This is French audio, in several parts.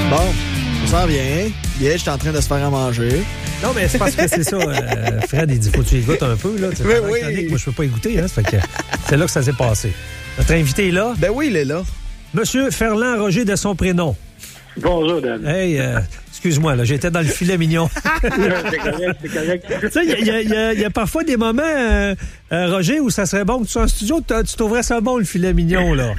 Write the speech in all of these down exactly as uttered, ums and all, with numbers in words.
Bon, ça sent bien. Bien, je suis en train de se faire à manger. Non, mais c'est parce que c'est ça. Euh, Fred, il dit faut que tu y goûtes un peu. Là. Mais oui. Chronique, moi, je peux pas y goûter. Hein, ça fait que c'est là que ça s'est passé. Notre invité est là. Ben oui, il est là. Monsieur Ferland Roger de son prénom. Bonjour, Dan. Hey, euh, excuse-moi, là, j'étais dans le filet mignon. c'est correct, c'est correct. Tu sais, il y, y, y, y a parfois des moments, euh, euh, Roger, où ça serait bon que tu sois en studio, tu, tu trouverais ça bon, le filet mignon, là.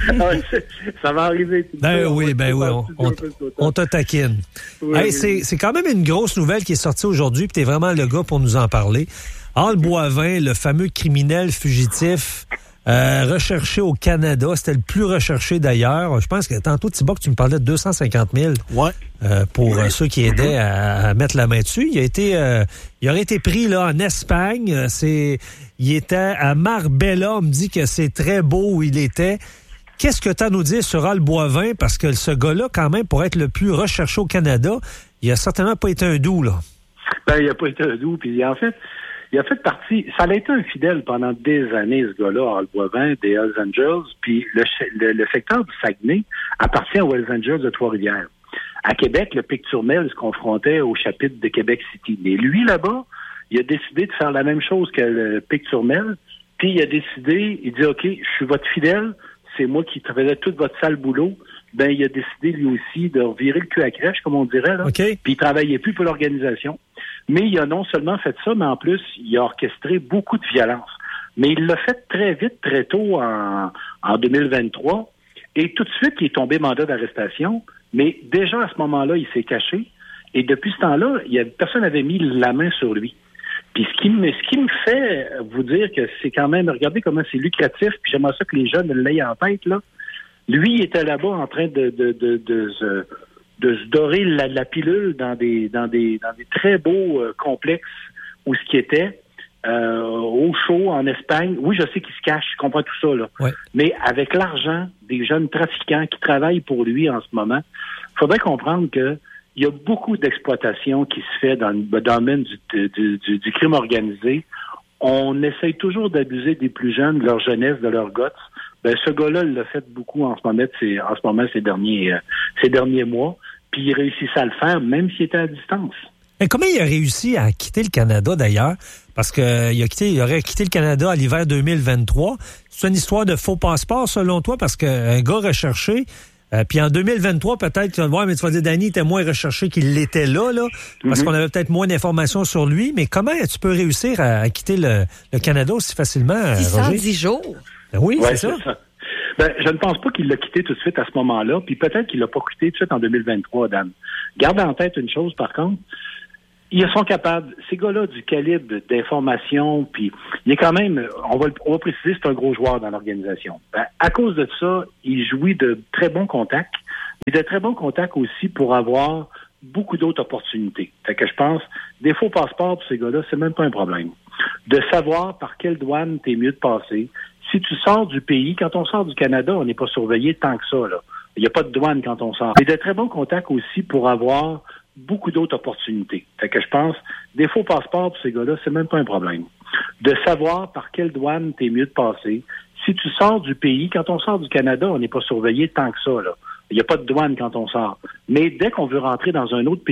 Ça va arriver. Ben oui, ben oui, on, on, on te taquine. Oui, hey, oui. c'est, c'est quand même une grosse nouvelle qui est sortie aujourd'hui, puis t'es vraiment le gars pour nous en parler. Al Boivin, le fameux criminel fugitif... Euh, recherché au Canada, c'était le plus recherché d'ailleurs. Je pense que tantôt, Thibault, tu me parlais de deux cent cinquante mille ouais. euh, pour euh, ceux qui aidaient à, à mettre la main dessus. Il a été, euh, il aurait été pris là en Espagne. C'est, il était à Marbella. On me dit que c'est très beau où il était. Qu'est-ce que tu as à nous dire sur Al Boivin? Parce que ce gars-là, quand même, pour être le plus recherché au Canada, il a certainement pas été un doux, là. Ben, il a pas été un doux. Puis en fait, il a fait partie, ça a été un fidèle pendant des années, ce gars-là, Al Boivin, des Hells Angels, puis le, le, le secteur du Saguenay appartient aux Hells Angels de Trois-Rivières. À Québec, le Picturmel se confrontait au chapitre de Québec City. Mais lui, là-bas, il a décidé de faire la même chose que le Picturmel, puis il a décidé, il dit, OK, je suis votre fidèle, c'est moi qui faisais tout votre sale boulot. Ben, il a décidé, lui aussi, de revirer le cul à crèche, comme on dirait, là. Okay. Puis il travaillait plus pour l'organisation. Mais il a non seulement fait ça, mais en plus, il a orchestré beaucoup de violence. Mais il l'a fait très vite, très tôt, en, en deux mille vingt-trois. Et tout de suite, il est tombé mandat d'arrestation. Mais déjà, à ce moment-là, il s'est caché. Et depuis ce temps-là, il y a, personne n'avait mis la main sur lui. Puis ce qui me, ce qui me fait vous dire que c'est quand même, regardez comment c'est lucratif, puis j'aimerais ça que les jeunes l'aient en tête, là. Lui, il était là-bas en train de, de, de, de, de, de se dorer la, la pilule dans des, dans des, dans des très beaux euh, complexes où ce qui était, euh, au chaud, en Espagne. Oui, je sais qu'il se cache, je comprends tout ça, là. Ouais. Mais avec l'argent des jeunes trafiquants qui travaillent pour lui en ce moment, il faudrait comprendre que il y a beaucoup d'exploitation qui se fait dans le domaine du, du, du, du crime organisé. On essaye toujours d'abuser des plus jeunes, de leur jeunesse, de leur guts. Ben, ce gars-là, il l'a fait beaucoup en ce moment, ces, en ce moment, ces derniers, euh, ces derniers mois. Puis il réussissait à le faire, même s'il était à distance. Mais comment il a réussi à quitter le Canada, d'ailleurs? Parce qu'il a quitté, il aurait quitté le Canada à l'hiver deux mille vingt-trois. C'est une histoire de faux passeport, selon toi? Parce qu'un gars recherché, euh, puis en deux mille vingt-trois, peut-être, tu vas voir, mais tu vas dire, Danny était moins recherché qu'il l'était là, là, parce mm-hmm. qu'on avait peut-être moins d'informations sur lui. Mais comment tu peux réussir à, à quitter le, le Canada aussi facilement, six cent dix Roger? jours. Ben oui, ouais, c'est, c'est ça. ça. Ben, je ne pense pas qu'il l'a quitté tout de suite à ce moment-là, puis peut-être qu'il l'a pas quitté tout de suite en deux mille vingt-trois, Dan. Garde en tête une chose, par contre, ils sont capables, ces gars-là du calibre d'information, puis il est quand même, on va, on va préciser, c'est un gros joueur dans l'organisation. Ben, à cause de ça, il jouit de très bons contacts, et de très bons contacts aussi pour avoir beaucoup d'autres opportunités. Fait que je pense, des faux passeports pour ces gars-là, c'est même pas un problème. De savoir par quelle douane t'es mieux de passer. Si tu sors du pays, quand on sort du Canada, on n'est pas surveillé tant que ça, là. Il n'y a pas de douane quand on sort. Et de très bons contacts aussi pour avoir beaucoup d'autres opportunités. Fait que je pense, des faux passeports pour ces gars-là, c'est même pas un problème. De savoir par quelle douane t'es mieux de passer. Si tu sors du pays, quand on sort du Canada, on n'est pas surveillé tant que ça, là. Il n'y a pas de douane quand on sort. Mais dès qu'on veut rentrer dans un autre pays,